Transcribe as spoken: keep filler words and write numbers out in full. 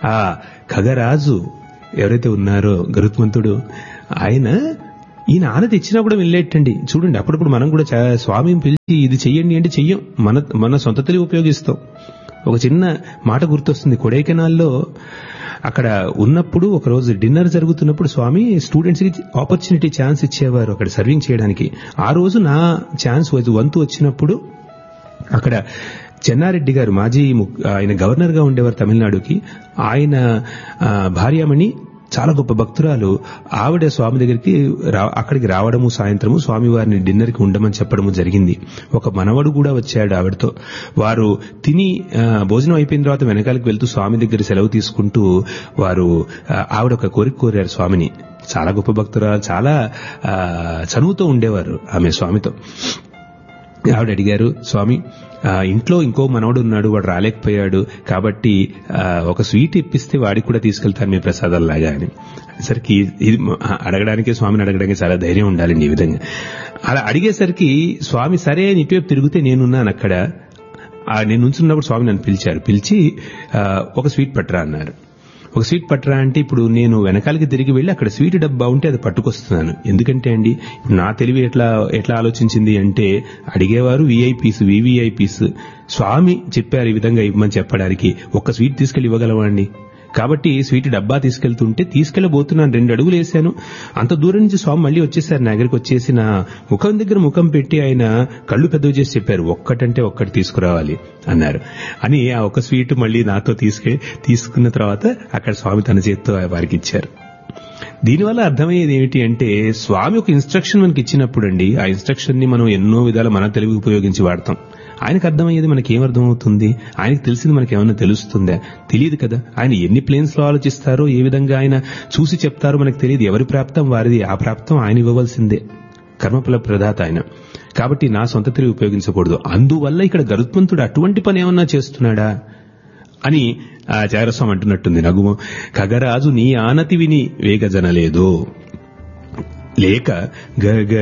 ఆ ఖగరాజు ఎవరైతే ఉన్నారో గరుత్మంతుడు, ఆయన ఈయన ఆనతి ఇచ్చినా కూడా వెళ్ళేటండి. చూడండి, అప్పుడప్పుడు మనం కూడా చా- స్వామిని పిలిచి ఇది చెయ్యండి అంటే చెయ్యం, మన మన సొంత తెలివి ఉపయోగిస్తాం. ఒక చిన్న మాట గుర్తొస్తుంది. కొడైకెనాల్లో అక్కడ ఉన్నప్పుడు ఒక రోజు డిన్నర్ జరుగుతున్నప్పుడు స్వామి స్టూడెంట్స్ కి ఆపర్చునిటీ ఛాన్స్ ఇచ్చేవారు అక్కడ సర్వింగ్ చేయడానికి. ఆ రోజు నా ఛాన్స్ వంతు వచ్చినప్పుడు అక్కడ చెన్నారెడ్డి గారు, మాజీ ము- ఆయన గవర్నర్ గా ఉండేవారు తమిళనాడుకి, ఆయన ఆ, భార్యామణి చాలా గొప్ప భక్తురాలు. ఆవిడ స్వామి దగ్గరికి రా- అక్కడికి రావడము, సాయంత్రము స్వామివారిని డిన్నర్ కి ఉండమని చెప్పడము జరిగింది. ఒక మనవడు కూడా వచ్చాడు ఆవిడతో. వారు తిని ఆ, భోజనం అయిపోయిన తర్వాత వెనకాలకి వెళ్తూ స్వామి దగ్గర సెలవు తీసుకుంటూ వారు ఆ, ఆవిడ ఒక కోరిక కోరారు స్వామిని. చాలా గొప్ప భక్తురాలు, చాలా ఆ, చనువుతో ఉండేవారు ఆమె స్వామితో. ఆవిడ అడిగారు, స్వామి ఆ, ఇంట్లో ఇంకో మనవడు ఉన్నాడు, వాడు రాలేకపోయాడు, కాబట్టి ఆ, ఒక స్వీట్ ఇప్పిస్తే వాడికి కూడా తీసుకెళ్తాను మీ ప్రసాదాల్లాగా అని. సరికి ఇది అడగడానికి, స్వామిని అడగడానికి చాలా ధైర్యం ఉండాలండి ఈ విధంగా. అలా అడిగేసరికి స్వామి సరే అని ఇటువైపు తిరిగితే నేనున్నాను అక్కడ. ఆ, నేను నుంచున్నప్పుడు స్వామి నన్ను పిలిచారు. పిలిచి ఆ, ఒక స్వీట్ పట్టరా అన్నారు. ఒక స్వీట్ పట్టరా అంటే ఇప్పుడు నేను వెనకాలకి తిరిగి వెళ్లి అక్కడ స్వీట్ డబ్బా ఉంటే అది పట్టుకొస్తున్నాను. ఎందుకంటే అండి ఇప్పుడు నా తెలివి ఎట్లా ఎట్లా ఆలోచించింది అంటే, అడిగేవారు వీఐపీస్, వివిఐపీస్. స్వామి చెప్పారు ఈ విధంగా ఇవ్వమని చెప్పడానికి, ఒక్క స్వీట్ తీసుకెళ్లి ఇవ్వగలవండి. కాబట్టి స్వీట్ డబ్బా తీసుకెళ్తుంటే తీసుకెళ్లబోతున్నాను, రెండు అడుగులు వేశాను. అంత దూరం నుంచి స్వామి మళ్ళీ వచ్చేసారు నా దగ్గరికి. వచ్చేసి నా ముఖం దగ్గర ముఖం పెట్టి ఆయన కళ్ళు పెద్దవి చేసి చెప్పారు, ఒక్కటంటే ఒక్కటి తీసుకురావాలి అన్నారు. అని ఆ ఒక స్వీట్ మళ్ళీ నాతో తీసుకె తీసుకున్న తర్వాత అక్కడ స్వామి తన చేత్తో వారికి ఇచ్చారు. దీనివల్ల అర్థమయ్యేది ఏమిటి అంటే, స్వామి ఒక ఇన్స్ట్రక్షన్ మనకి ఇచ్చినప్పుడు అండి, ఆ ఇన్స్ట్రక్షన్ ని మనం ఎన్నో విధాలు మన తెలివి ఉపయోగించి వాడతాం. ఆయనకు అర్థమయ్యేది మనకి ఏమర్థమవుతుంది? ఆయనకు తెలిసింది మనకి ఏమన్నా తెలుస్తుందా? తెలియదు కదా. ఆయన ఎన్ని ప్లేన్స్ లో ఆలోచిస్తారో, ఏ విధంగా ఆయన చూసి చెప్తారో మనకు తెలియదు. ఎవరి ప్రాప్తం వారిది, ఆ ప్రాప్తం ఆయన ఇవ్వవలసిందే. కర్మఫల ప్రదాత ఆయన. కాబట్టి నా సొంత తెలివి ఉపయోగించకూడదు. అందువల్ల ఇక్కడ గరుత్మంతుడు అటువంటి పని ఏమన్నా చేస్తున్నాడా అని ఆ చారస్వామి అంటున్నట్టుంది. నగుమ ఖగరాజు నీ ఆనతి విని వేగజనలేదు, లేక గగ